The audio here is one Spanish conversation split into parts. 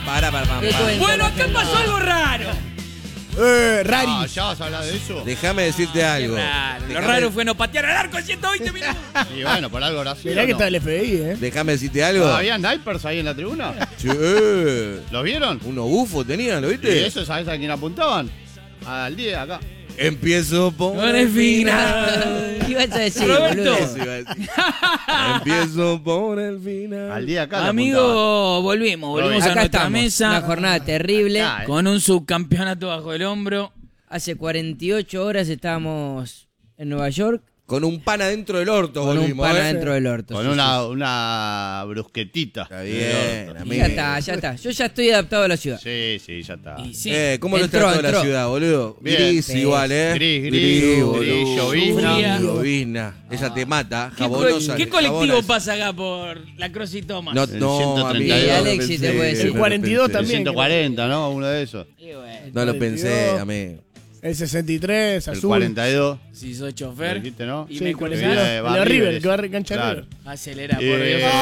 Para. Bueno, acá pasó algo raro. Rari. Ah, ¿ya vas a hablar de eso? Déjame decirte algo. Lo raro fue no patear al arco en 120 minutos. Y bueno, por algo gracioso. Mirá que está el FBI, Déjame decirte algo. ¿Había snipers ahí en la tribuna? Sí. ¿Los vieron? Unos bufos tenían, ¿lo ¿Y viste? eso sabes a quién apuntaban? Al 10 acá. Empiezo por Con el final. ¿Qué ibas a decir, Roberto. boludo? Eso iba a decir. Empiezo por el final. Al 10 acá. le apuntaban. Amigo, volvimos a Acá nuestra estamos. mesa Una jornada terrible. Ah, con un subcampeonato bajo el hombro. Hace 48 horas estábamos en Nueva York Con un pan adentro del orto, con un volvimos, pan ¿eh? adentro del orto. Con sí, una brusquetita. Está bien, sí. amigo. Ya está. Yo ya estoy adaptado a la ciudad. Sí, ya está. Y sí. ¿Cómo lo Entró, trató la entró. ciudad, boludo? Bien. Gris Sí. igual, ¿eh? Gris, boludo. llovizna. Llovizna. Esa te mata, ¿Qué, jabonosa. ¿Qué colectivo jabona. pasa acá por la Cruz y Thomas? No, El no, 132. amigo, Y no lo Alexis pensé, te puede decir. no lo 42 pensé. también. 140, ¿no? Uno de esos. Y bueno, No lo pensé, 42. amigo. El 63, El azul. 42. si sos ¿Lo chofer dijiste, no? y Sí, me 42. cruzás, El de River, que va a cancha Claro. River. acelera, por Eh, Dios.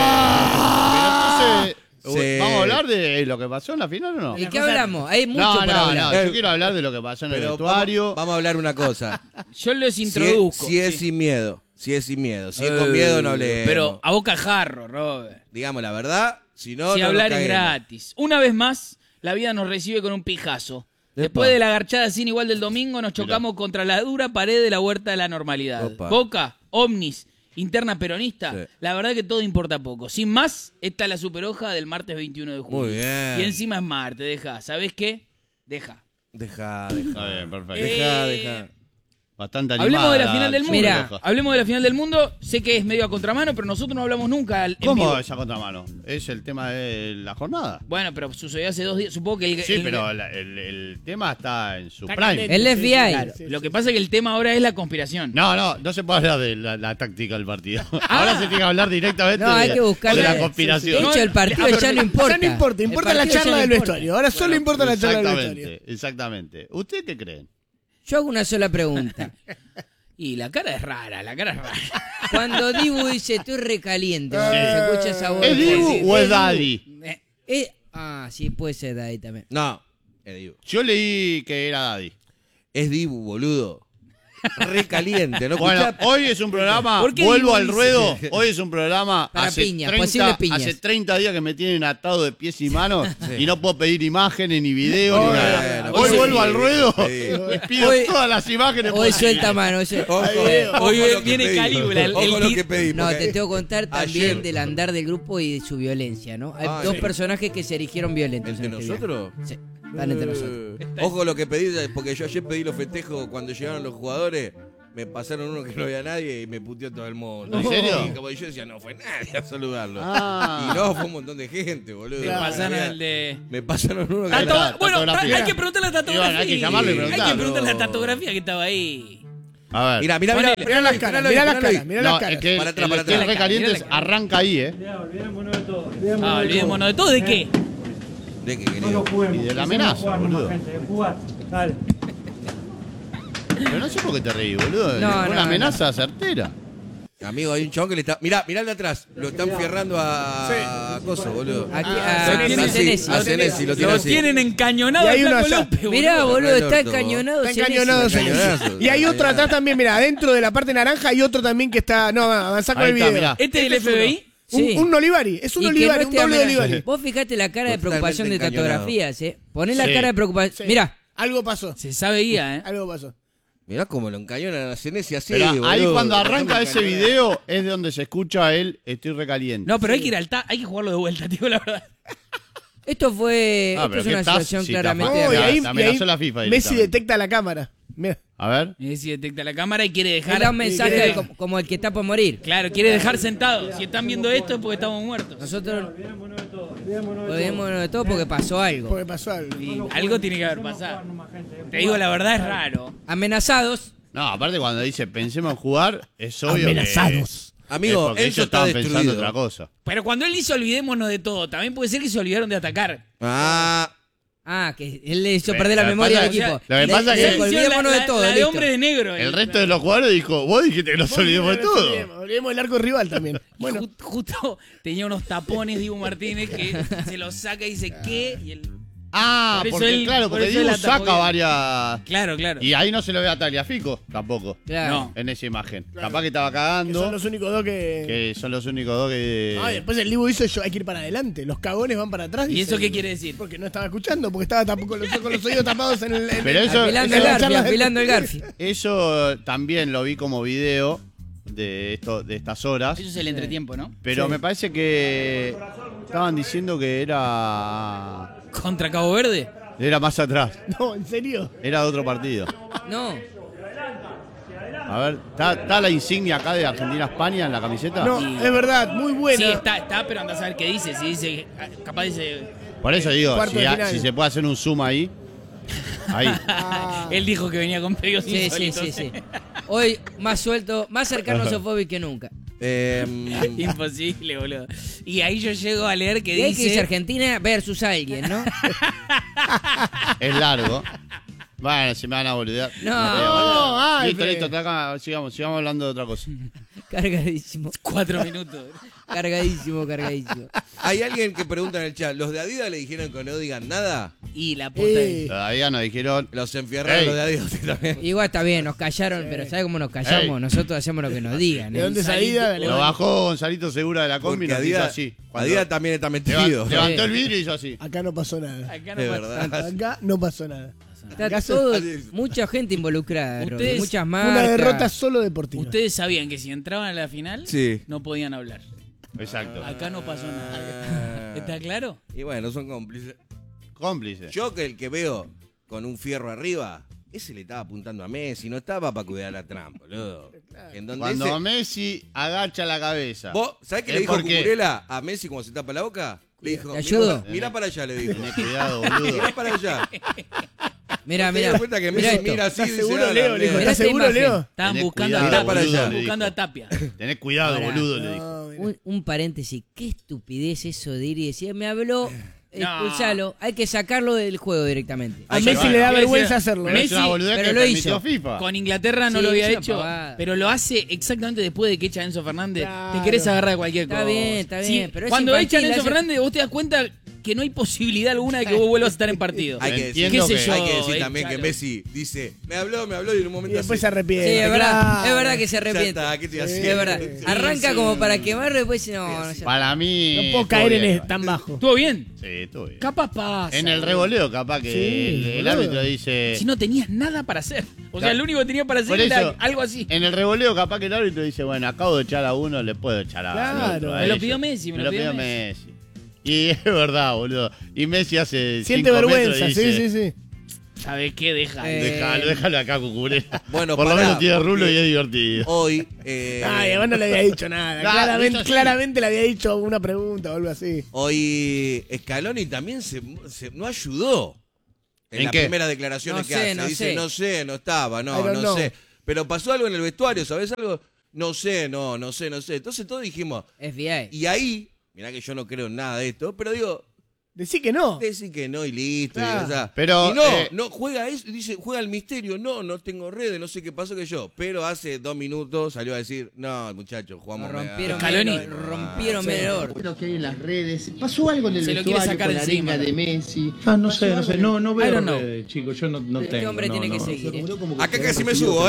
Pero entonces, Sí. ¿vamos a hablar de lo que pasó en la final o no? ¿Y qué hablamos? Hay mucho No, para hablar. yo quiero hablar de lo que pasó en el Pero vestuario. vamos a hablar una cosa. Yo los Si introduzco. es sin miedo. Si es sin miedo. Si es con miedo, no hablemos. Pero a boca jarro, Robert. Digamos la verdad. Si no, Si no hablar nos es caguemos. gratis. Una vez más, la vida nos recibe con un pijazo. Epa. Después de la garchada sin igual del domingo, nos chocamos contra la dura pared de la huerta de la normalidad. Opa. Boca, Omnis, interna peronista. Sí. La verdad que todo importa poco. Sin más, esta es la superhoja del martes 21 de julio. Muy bien. Y encima es martes, deja. ¿Sabés qué? Deja. Deja. Está bien, perfecto. Deja. Bastante animada. Hablemos de la final del mundo. Mira. Hablemos de la final del mundo. Sé que es medio a contramano, pero nosotros no hablamos nunca. En ¿Cómo vivo. esa contramano? Es el tema de la jornada. Bueno, pero sucedió hace 2 días. Supongo que Sí, pero el tema está en su Está prime. candente. El FBI. Claro, lo que pasa es que el tema ahora es la conspiración. No se puede hablar de la táctica del partido. Ahora se tiene que hablar directamente No, hay que buscar de la la- conspiración. De hecho, el partido ya no importa. Ya no importa, El importa la partido ya charla no del importa. vestuario. Ahora solo importa la charla del vestuario. Exactamente. ¿Ustedes qué creen? Yo hago una sola pregunta. Y la cara es rara. Cuando Dibu dice estoy recaliente, cuando se escucha esa voz. ¿Es Dibu Sí, o es Daddy? Sí, puede ser Daddy también. No. Es Dibu. Yo leí que era Daddy. Es Dibu, boludo. Re caliente, ¿no? Bueno, Escuchá- hoy es un programa, ¿Por qué vuelvo Dibu al dice? ruedo, hoy es un programa Para hace, piñas, 30, posibles piñas. hace 30 días que me tienen atado de pies y manos y no puedo pedir imágenes ni videos ni nada. bueno, Hoy sí. vuelvo al ruedo Sí. y pido Hoy- todas las imágenes Hoy posibles. suelta mano. Ojo Hoy lo que viene pedí. Calígula, el Ojo lo tir- que pedí. No, porque te tengo que contar también ayer- del andar del grupo y de su violencia, ¿no? Hay dos sí. personajes que se erigieron violentos. ¿Entre en este nosotros? viaje. Sí, están entre nosotros. Ojo lo que pedí, porque yo ayer pedí los festejos cuando llegaron los jugadores. Me pasaron uno que no había nadie y me puteó todo el mundo. ¿En serio? Y como yo decía, no fue nadie a saludarlo. Ah. Y no, fue un montón de gente, boludo. Me pasaron el de... Me pasaron uno que Bueno, tatografía. hay que preguntarle a la Y bueno, tatografía. hay que llamarlo y Hay que preguntarlo. preguntarle a la tatografía que estaba ahí. A ver. Mirá, mirá, Ponele. mirá. Mirá las caras, mirá las caras, mirá las No, caras. es que Para atrás, el para que atrás. es recalientes Mirá la cara. arranca ahí, Olvidémonos de todo. Olvidémonos de todo. ¿De qué? ¿De qué, No querido? lo juguemos. Y de la Empecemos amenaza, a jugar nomás, boludo. gente, jugar. Dale. Pero no sé por qué te reí, boludo. No, Fue no, una amenaza certera. Amigo, hay un chabón que le está. Mirá, mirá el de atrás. Lo están fierrando a Coso, boludo. Aquí, Ah, a Senesi. Senesi. A Senesi, lo tiene Lo así. tienen encañonado Y hay al uno Flaco allá. López, Mirá, boludo, Re está orto. encañonado. Está Senesi. encañonado. Cañonazo. Y hay otro atrás también, mira, adentro de la parte naranja hay otro también que está. No, avanzá con Ahí el está, video. mirá. ¿Este es el es uno. FBI? Sí. Un Olivari, es un Y que Olivari, no un esté doble de amenazado. Olivari. Vos fijate la cara de Totalmente preocupación de encañonado. tatografías, Poné la Sí. cara de preocupación. Sí. Mirá, Algo pasó, Se sabe guía, ¿eh? algo pasó. Mirá cómo lo encañonan a Senesi así, Pero ahí boludo. cuando arranca ese Encañonado. video es de donde se escucha el estoy recaliente. No, pero hay que ir hay que jugarlo de vuelta, tío, la verdad. esto fue. Ah, esto pero es ¿qué una estás? situación Sí, claramente. está No, y mal. ahí, te y amenazó ahí la FIFA Messi directamente. detecta la cámara. Mira. A ver. Si detecta la cámara y quiere Le dejar... da un mensaje quiere- como el que está por morir. Claro, quiere dejar sentado. Si están viendo esto es porque estamos muertos. Nosotros Olvidémonos de todo. Olvidémonos de todo. podemos de todo porque pasó algo. Porque pasó algo. Y algo tiene que haber pasado. Te digo, la verdad es raro. Amenazados. No, aparte cuando dice pensemos en jugar, es obvio Amenazados. que... Amigo, es porque Enzo ellos está estaban pensando destruido. otra cosa. Pero cuando él dice olvidémonos de todo, también puede ser que se olvidaron de atacar. Ah, Ah, que él le hizo Pero perder la lo que memoria pasa- del equipo. lo que pasa es que- Olvidémonos de todo. La de listo. hombre de negro. El resto de los jugadores dijo, vos dijiste que nos olvidemos de todo. Olvidemos el arco rival también. Bueno, Bueno, justo tenía unos tapones Dibu Martínez que se los saca y dice ¿qué? Y él, Ah, Por eso porque él- claro, por porque eso él Dibu la tapó saca bien. varias... claro, claro. Y ahí no se lo ve a Tagliafico tampoco, Claro. No. en esa imagen. Capaz que estaba que cagando, son los únicos dos que... que son los únicos dos que... Ah, después el Dibu hizo hay que ir para adelante. Los cagones van para atrás. ¿Y dice. eso qué quiere decir? Porque no estaba escuchando, porque estaba con los oídos tapados en el... Pero eso- Afilando en el la Garfi, charla del- afilando el Garfi. Eso también lo vi como video de estas horas. Eso es el entretiempo, ¿no? Pero Sí. me parece que estaban diciendo que era Contra Cabo Verde. más atrás. No, ¿en serio? Era de otro partido. No. A ver, ¿está la insignia acá de Argentina-España en la camiseta? No, Y- es verdad, muy buena. Sí, está, pero anda a saber qué dice. Si dice, capaz dice. Por eso digo, Cuarto de final. si se puede hacer un zoom ahí. Ahí. Ah, Él dijo que venía con pedidos Sí, sí, sí, sí. Hoy más suelto, más cercano a Sofovich que nunca. Imposible, boludo. Y ahí yo llego a leer que Y ahí que dice dice. Argentina versus alguien, ¿no? Es largo. Bueno, se me van a boludear. No. No, ay, Listo, Fede. listo, está acá, sigamos hablando de otra cosa. Cargadísimo. 4 minutos. Cargadísimo, cargadísimo. Hay alguien que pregunta en el chat, ¿los de Adidas le dijeron que no digan nada? Y la posta es. Todavía nos dijeron. Los enfierraron Ey. los de Adidas también. Igual está bien, nos callaron, pero ¿sabes cómo nos callamos? Ey. Nosotros hacemos lo que nos digan. ¿De ¿eh? dónde es Adidas? Lo bajó Gonzalito Segura de la combi y Porque nos hizo Adidas, así. Cuando Adidas también está metido. levantó el vidrio y hizo así. Acá no pasó nada. Acá no De pasa. verdad. Acá no pasó nada. Está Acá todo, se- mucha gente involucrada, Roby, Ustedes- muchas Fue marcas. una derrota solo deportiva. Ustedes sabían que si entraban a la final, Sí. no podían hablar. Exacto. Acá no pasó nada. Ah. ¿Está claro? Y bueno, son cómplices. Cómplice. Yo que el que veo con un fierro arriba, ese le estaba apuntando a Messi, no estaba para cuidar la trampa, boludo. En donde Cuando ese- Messi agacha la cabeza. ¿Vos sabés qué Es le dijo porque- Cucurella a Messi cuando se tapa la boca? Le dijo, ¿Te ayudo? mirá para allá, le dijo. Tenés cuidado, boludo. Mirá para allá. Mirá, ¿Te das mirá. cuenta que Mirá Messi esto. mira así? ¿Estás Dice, seguro, "Ah, Leo?" la Le dijo, mierda". Mirá ¿estás esta seguro, imagen. Leo? Estaban Tenés buscando, cuidado, a Tapia, boludo, estaban le buscando a Tapia. Tenés cuidado, Pará. boludo, le dijo. No, mira. Un paréntesis, qué estupidez eso de ir y decir, me habló, expulsalo, hay que sacarlo del juego directamente. A Ahí Messi va. le da Quiero vergüenza decir, hacerlo. Pero Messi- es una boludez pero que lo permitió hizo. FIFA. Con Inglaterra no Sí, lo había es una hecho, pavada. pero lo hace exactamente después de que echa a Enzo Fernández. Claro. Te querés agarrar de cualquier cosa. Está bien, pero es cuando infantil, echan a Enzo hace- Fernández, vos te das cuenta que no hay posibilidad alguna de que vos vuelvas a estar en partido. Hay que decir, Entiendo ¿Qué sé que- yo? hay que decir también échalo. que Messi dice, me habló y en un Y momento después se así, arrepiente. Sí, es claro. verdad que se ya arrepiente. está, ¿qué te iba a Sí, decir? Es verdad. Arranca sí. como para quemarlo y después dice, no, no sé. Para mí. No puedo estuvo caer bien. tan bajo. ¿Estuvo bien? Sí, estuvo bien. Capaz pasa. En el revoleo, capaz que Sí, el boludo. árbitro dice. Si no tenías nada para hacer. O sea, Claro. lo único que tenía para hacer Por era eso, algo así. En el revoleo, capaz que el árbitro dice, bueno, acabo de echar a uno, le puedo echar a Claro. otro, a Me lo ellos. pidió Messi, Me lo pidió Messi. Y es verdad, boludo. Y Messi hace Siente 5 metros y vergüenza, dice, sí, sí, sí. ¿Sabés qué? Deja. Déjalo acá, Cucurella. Bueno, Por lo pará, menos tiene rulo porque y es divertido. Hoy, Ay, además no le había dicho nada. Claro, Claramente, eso sí. claramente le había dicho una pregunta o algo así. hoy Scaloni también no ayudó en ¿En las qué? primeras declaraciones No que sé, hace. no Dice, sé. no sé, no estaba, I no don't know. sé. Pero pasó algo en el vestuario, ¿sabés algo? No sé. Entonces todos dijimos, FBI. y ahí, mirá que yo no creo en nada de esto, pero digo, Decí que no. decir que no y listo. Claro. Y, o sea, Pero, y no, eh, no, juega eso, dice, juega el misterio, no tengo redes, no sé qué pasó que yo. Pero hace 2 minutos salió a decir, no, muchachos, jugamos. Rompieron Scaloni. rompieron menor. Lo que hay en las redes. Pasó algo en el Se lo quiere vestuario sacar con la encima. arenga de Messi. No sé, no I veo don't know. redes, chicos, yo no Este tengo. hombre no, tiene que no. seguir. Acá casi me subo,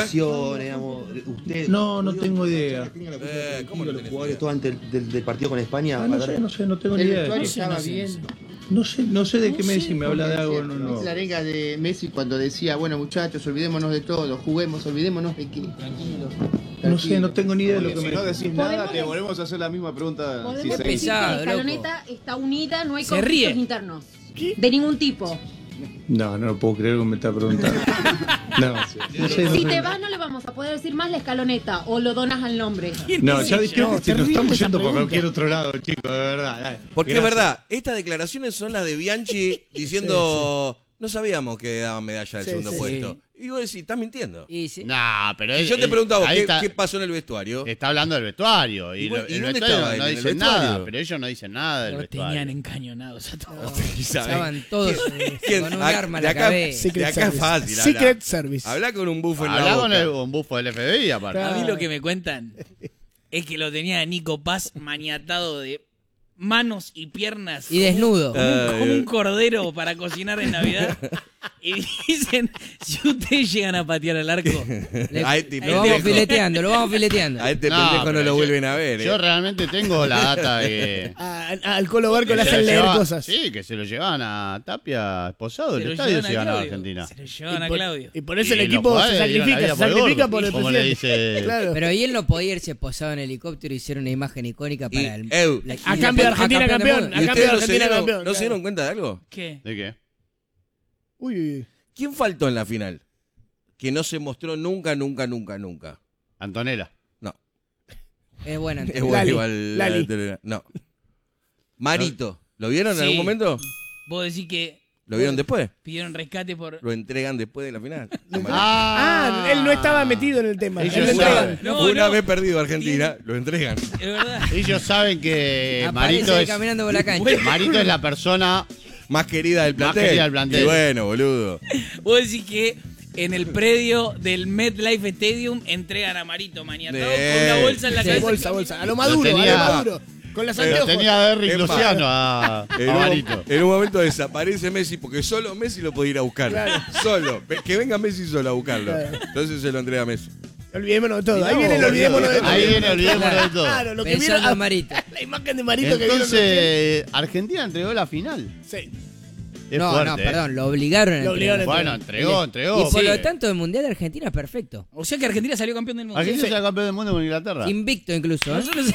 No tengo idea. ¿Cómo no tenés idea? Todo antes del partido con España. Ah, no sé, no tengo ni El idea. vestuario chicos. estaba bien. No sé de qué Messi me habla de algo, no. La arenga de Messi cuando decía, bueno muchachos, olvidémonos de todo, juguemos, olvidémonos de qué. Tranquilos. No sé, no tengo ni idea de lo que me decís nada, te volvemos a hacer la misma pregunta. Qué Podemos decir pesado, que loco. Escaloneta está unida, no hay Se conflictos ríe. internos. De ningún tipo. No puedo creer que me está preguntando. No sé. Si te vas no le vamos a poder decir más la Escaloneta o lo donas al nombre. No, ya dijimos que si nos estamos yendo por pregunta. cualquier otro lado, chicos, de verdad. dale. Porque es Gracias. verdad, estas declaraciones son las de Bianchi diciendo, no sabíamos que daban medalla del Sí, segundo sí. puesto. Y vos decís, estás mintiendo. Y sí. Nah, pero Si yo te pregunto a vos, ahí ¿qué pasó en el vestuario? Está hablando del vestuario. ¿Y Y, dónde el estaba vestuario él? no ¿En el dicen vestuario? nada. Pero ellos no dicen nada del Lo vestuario. tenían encañonados a todos. Estaban todos ¿Quién? con un Ah, arma en de la acá- cabeza. de acá es fácil. Secret Service. Habla con un bufo en la Hablá boca. con un bufo del FBI, aparte. A mí lo que me cuentan es que lo tenía a Nico Paz maniatado de manos y piernas. Y desnudo. Como un cordero para cocinar en Navidad. Y dicen, si ustedes llegan a patear al arco, A este Lo vamos pendejo. fileteando, lo vamos fileteando. A este pendejo no pero lo vuelven a ver. Yo realmente tengo la data de que... Al Colo Barco le que se hacen lo leer lleva- cosas. Sí, que se lo llevaban a Tapia esposado se del lo estadio llevan si a ganaba Claudio. Argentina. Se lo llevan a Claudio. Y por eso el Y equipo los se jugadores dieron la vida sacrifica por por el el gordo, como le presidente. dice- Claro. Pero ahí él no podía irse posado en helicóptero y hicieron una imagen icónica Y, para el. A cambio de Argentina campeón. del mundo. A ¿Y cambio de ustedes Argentina campeón. ¿no claro. se dieron cuenta de algo? ¿Qué? ¿De qué? Uy, uy, uy. ¿Quién faltó en la final? Que no se mostró nunca. Antonella. No. Es buena. Es Antonio. bueno, Lali. igual. Lali. No. Marito. ¿Lo vieron en Sí. algún momento? Vos decís que ¿Lo vieron después? pidieron rescate por... Lo entregan después de la final. Ah, él no estaba metido en el tema. Ellos Él lo saben. entregan. No, Una no. vez perdido Argentina, lo entregan. Es verdad. Ellos saben que Aparece Marito ahí es, caminando por la cancha. Marito es la persona... Más querida del plantel. querida del plantel. Y bueno, boludo. Vos decís que en el predio del MetLife Stadium entregan a Marito maniatado con una bolsa en la Sí. cabeza. Bolsa. A lo Maduro, tenía- a lo Maduro. Con las Lo anteojos. tenía Derrick Es más, Luciano a Marito. En un momento desaparece Messi porque solo Messi lo podía ir a buscar. Solo. Que venga Messi solo a buscarlo. Claro. Entonces se lo entrega a Messi. Olvidémonos de todo. Mirá Ahí viene el vos, olvidémonos de todo. Ahí viene olvidémonos de todo. Claro, lo que Pensando vieron. en Marito. La imagen de Marito que vieron. Entonces, Argentina entregó la final. Sí. Es No, fuerte, no, ¿eh? perdón, lo obligaron a Lo obligaron entregar. a Bueno, entregó. Y por sí. lo tanto, el Mundial de Argentina es perfecto. O sea que Argentina salió campeón del mundo. Argentina será campeón del mundo con Inglaterra. Invicto incluso. ¿eh? Nosotros...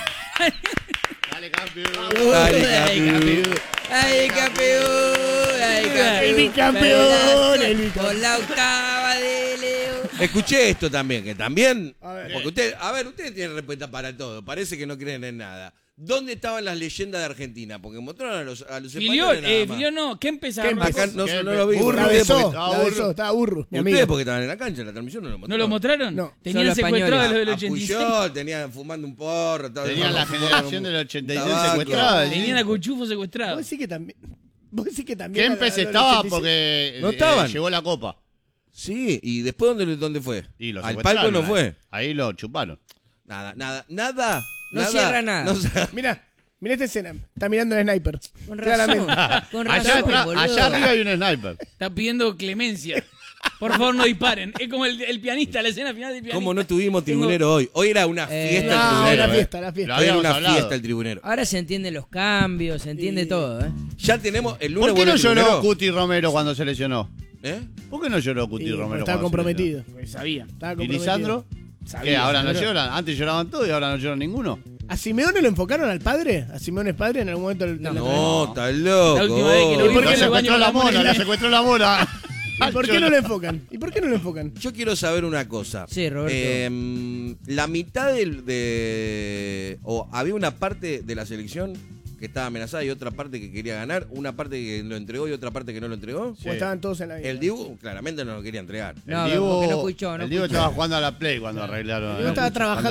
Dale, campeón. Dale, Ay, campeón. ¡Ay, campeón! ¡Ay, campeón! El bicampeón, el bicampeón. Con la octava de Leo. Escuché esto también, que también. A ver. Porque ustedes tienen respuesta para todo. Parece que no creen en nada. ¿Dónde estaban las leyendas de Argentina? Porque mostraron a los Filiol, españoles nada más. Filiol no. ¿Qué empezaba? ¿Qué Acá no, ¿Qué? no lo vi. Burro, Ustedes besó. porque- La besó. Estaba burro. Mi Ustedes amigo. porque estaban en la cancha, en la transmisión no lo ¿No mostraron. lo mostraron? No. Tenían Solo secuestrado a los españoles. del A 86. Puyol, tenían fumando un porro. Tenían la generación del 86 tabaco. secuestrada. ¿sí? Tenían a Cuchufo secuestrado. Vos decís que también. Vos decís que también. Kempes a los estaba 86. porque No estaban. llevó la copa. Sí, y después ¿dónde fue? Y lo Al secuestraron, palco no fue. Ahí lo chuparon. Nada. No cierra nada. No se- Mirá esta escena. Está mirando el sniper. Con razón. Claramente. Con Allá, razón, boludo. allá arriba hay un sniper. Está pidiendo clemencia. Por favor, no disparen. Es como el pianista, la escena final del pianista. ¿Cómo no tuvimos tribunero hoy? Hoy era una fiesta No, el tribunero. la ¿eh? fiesta, la Lo fiesta. Hoy era habíamos una hablado. fiesta el tribunero. Ahora se entienden los cambios, se entiende todo, ¿eh? Ya tenemos el lunes ¿Por qué vuelve no el lloró tribunero. Cuti Romero cuando se lesionó? ¿Eh? ¿Por qué no lloró Cuti Sí, Romero? estaba cuando se comprometido. Sabía. Estaba lesionó? ¿Y comprometido. Lisandro? ¿Qué? ¿Ahora no lloran? Antes lloraban todos y ahora no lloran ninguno. ¿A Simeone lo enfocaron al padre? ¿A Simeone es padre en algún momento? No, está loco. La última vez que lo ¿Y vi por fue qué en el Lo baño secuestró con la la mona, mona. la secuestró la mona. ¿Y por qué no lo enfocan? ¿Y por qué no lo enfocan? Yo quiero saber una cosa. Sí, Roberto. La mitad o había una parte de la selección que estaba amenazada y otra parte que quería ganar, una parte que lo entregó y otra parte que no lo entregó. O estaban todos en la vida. El Dibu claramente no lo quería entregar. No, el Dibu, porque no escuchó, no el Dibu escuchó. estaba jugando a la Play cuando arreglaron. El Dibu estaba trabajando